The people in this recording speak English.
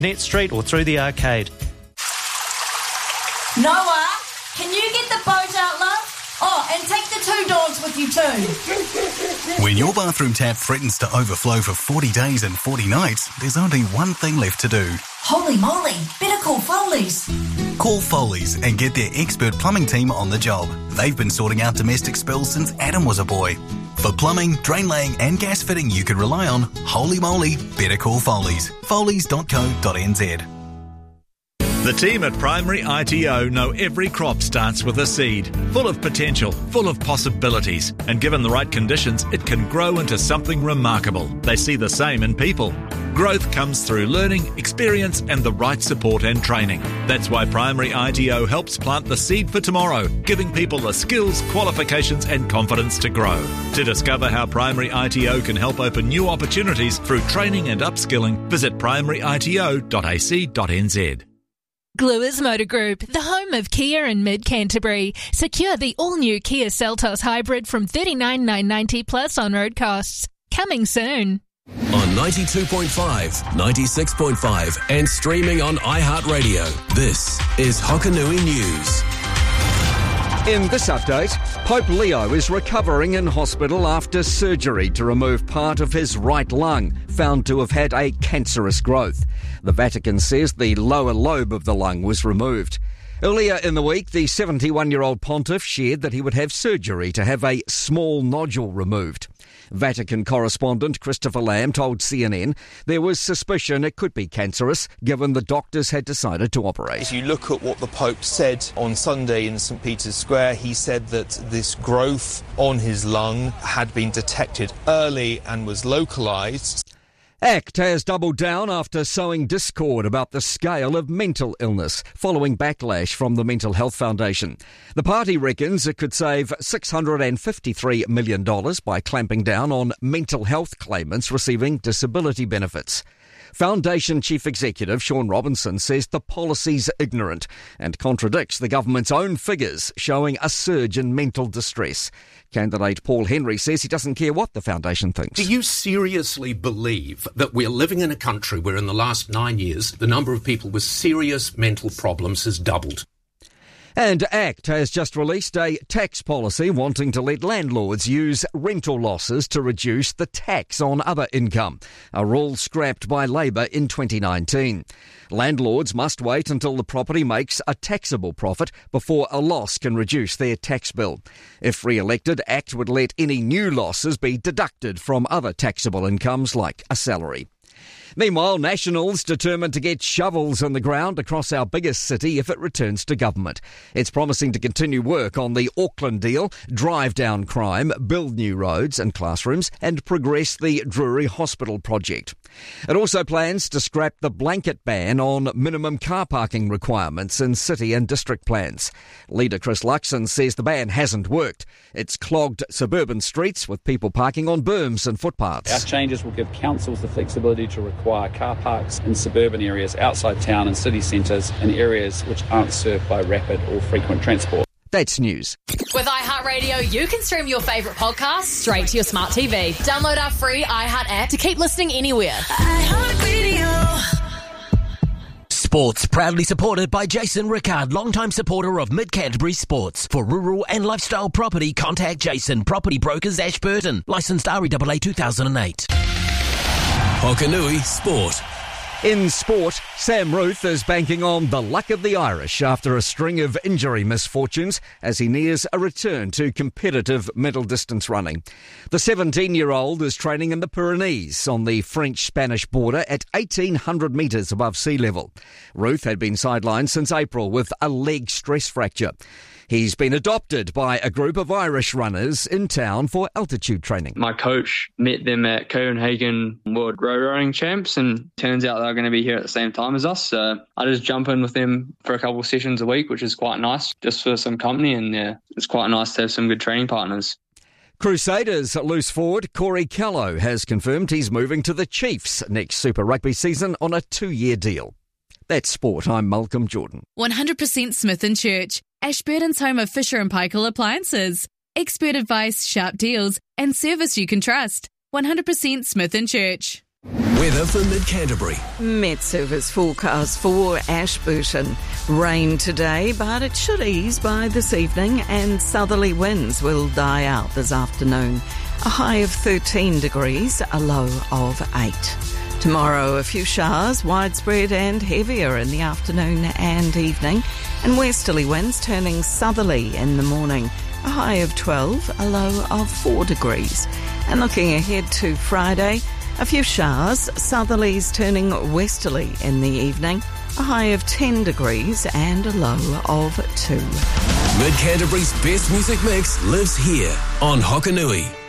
Net Street or through the arcade. Noah, can you get the boat out, love? Oh, and take the 2 dogs with you too. When your bathroom tap threatens to overflow for 40 days and 40 nights, there's only one thing left to do. Holy moly, better call Foley's. Call Foley's and get their expert plumbing team on the job. They've been sorting out domestic spills since Adam was a boy. For plumbing, drain laying and gas fitting you can rely on, holy moly, better call Foley's. Foley's.co.nz. The team at Primary ITO know every crop starts with a seed, full of potential, full of possibilities, and given the right conditions, it can grow into something remarkable. They see the same in people. Growth comes through learning, experience, and the right support and training. That's why Primary ITO helps plant the seed for tomorrow, giving people the skills, qualifications, and confidence to grow. To discover how Primary ITO can help open new opportunities through training and upskilling, visit primaryito.ac.nz. Gluers Motor Group, the home of Kia in mid-Canterbury. Secure the all-new Kia Seltos Hybrid from $39,990 plus on-road costs. Coming soon. On 92.5, 96.5 and streaming on iHeartRadio, this is Hokanui News. In this update, Pope Leo is recovering in hospital after surgery to remove part of his right lung, found to have had a cancerous growth. The Vatican says the lower lobe of the lung was removed. Earlier in the week, the 71-year-old pontiff shared that he would have surgery to have a small nodule removed. Vatican correspondent Christopher Lamb told CNN there was suspicion it could be cancerous, given the doctors had decided to operate. If you look at what the Pope said on Sunday in St. Peter's Square, he said that this growth on his lung had been detected early and was localised. ACT has doubled down after sowing discord about the scale of mental illness, following backlash from the Mental Health Foundation. The party reckons it could save $653 million by clamping down on mental health claimants receiving disability benefits. Foundation Chief Executive Sean Robinson says the policy's ignorant and contradicts the government's own figures showing a surge in mental distress. Candidate Paul Henry says he doesn't care what the foundation thinks. Do you seriously believe that we're living in a country where in the last 9 years the number of people with serious mental problems has doubled? And ACT has just released a tax policy wanting to let landlords use rental losses to reduce the tax on other income, a rule scrapped by Labor in 2019. Landlords must wait until the property makes a taxable profit before a loss can reduce their tax bill. If re-elected, ACT would let any new losses be deducted from other taxable incomes like a salary. Meanwhile, Nationals determined to get shovels in the ground across our biggest city if it returns to government. It's promising to continue work on the Auckland deal, drive down crime, build new roads and classrooms, and progress the Drury Hospital project. It also plans to scrap the blanket ban on minimum car parking requirements in city and district plans. Leader Chris Luxon says the ban hasn't worked. It's clogged suburban streets with people parking on berms and footpaths. Our changes will give councils the flexibility to require car parks in suburban areas outside town and city centres and areas which aren't served by rapid or frequent transport. That's news. With iHeartRadio, you can stream your favourite podcasts straight to your smart TV. Download our free iHeart app to keep listening anywhere. iHeartRadio. Sports proudly supported by Jason Rickard, longtime supporter of Mid-Canterbury Sports. For rural and lifestyle property, contact Jason, Property Brokers Ashburton. Licensed REAA 2008. Hokanui Sport. In sport, Sam Ruth is banking on the luck of the Irish after a string of injury misfortunes as he nears a return to competitive middle distance running. The 17-year-old is training in the Pyrenees on the French-Spanish border at 1,800 metres above sea level. Ruth had been sidelined since April with a leg stress fracture. He's been adopted by a group of Irish runners in town for altitude training. My coach met them at Copenhagen World Road Running Champs, and turns out they're going to be here at the same time as us. So I just jump in with them for a couple of sessions a week, which is quite nice, just for some company, and it's quite nice to have some good training partners. Crusaders loose forward Corey Callow has confirmed he's moving to the Chiefs next Super Rugby season on a 2-year deal. That's sport. I'm Malcolm Jordan. 100% Smith & Church, Ashburton's home of Fisher & Paykel appliances. Expert advice, sharp deals, and service you can trust. 100% Smith & Church. Weather for Mid-Canterbury. Met Service forecast for Ashburton. Rain today, but it should ease by this evening, and southerly winds will die out this afternoon. A high of 13 degrees, a low of 8. Tomorrow, a few showers, widespread and heavier in the afternoon and evening, and westerly winds turning southerly in the morning. A high of 12, a low of 4 degrees. And looking ahead to Friday, a few showers, southerlies turning westerly in the evening, a high of 10 degrees and a low of 2. Mid-Canterbury's best music mix lives here on Hokanui.